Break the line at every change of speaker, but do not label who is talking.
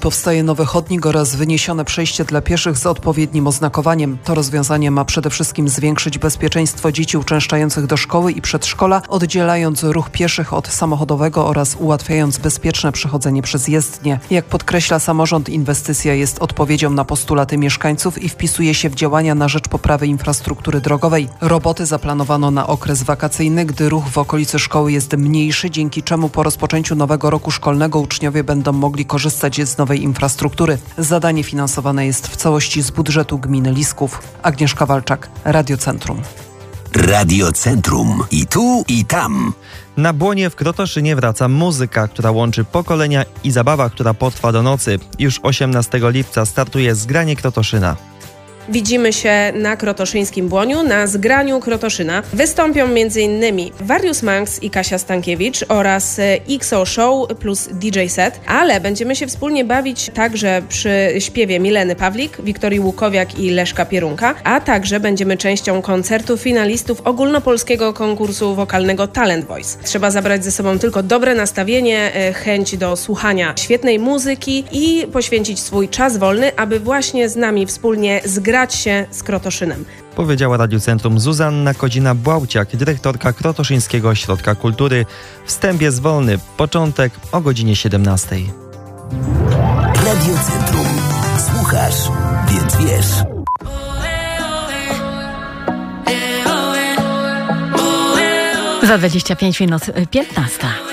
powstaje nowy chodnik oraz wyniesione przejście dla pieszych z odpowiednim oznakowaniem. To rozwiązanie ma przede wszystkim zwiększyć bezpieczeństwo dzieci uczęszczających do szkoły i przedszkola, oddzielając ruch pieszych od samochodowego oraz ułatwiając bezpieczne przechodzenie przez jezdnię. Jak podkreśla samorząd, inwestycja jest odpowiedzią na postulaty mieszkańców i wpisuje się w działania na rzecz poprawy infrastruktury drogowej. Roboty zaplanowano na okres wakacyjny, gdy ruch w okolicy szkoły jest mniejszy, dzięki czemu po rozpoczęciu nowego roku szkolnego uczniowie będą mogli korzystać z nowej infrastruktury. Zadanie finansowane jest w całości z budżetu gminy Lisków. Agnieszka Walczak, Radio Centrum.
Radio Centrum. I tu, i tam.
Na Błonie w Krotoszynie wraca muzyka, która łączy pokolenia i zabawa, która potrwa do nocy. Już 18 lipca startuje Zgranie Krotoszyna.
Widzimy się na krotoszyńskim Błoniu, na Zgraniu Krotoszyna. Wystąpią m.in. Warius Manx i Kasia Stankiewicz oraz XO Show plus DJ set, ale będziemy się wspólnie bawić także przy śpiewie Mileny Pawlik, Wiktorii Łukowiak i Leszka Pierunka, a także będziemy częścią koncertu finalistów ogólnopolskiego konkursu wokalnego Talent Voice. Trzeba zabrać ze sobą tylko dobre nastawienie, chęć do słuchania świetnej muzyki i poświęcić swój czas wolny, aby właśnie z nami wspólnie zgrać się z Krotoszynem.
Powiedziała Radiu Centrum Zuzanna Kodzina-Błałciak, dyrektorka Krotoszyńskiego Ośrodka Kultury. Wstęp jest wolny, początek o godzinie 17.
Radio Centrum. Słuchasz, więc wiesz.
Za 25 minut 15.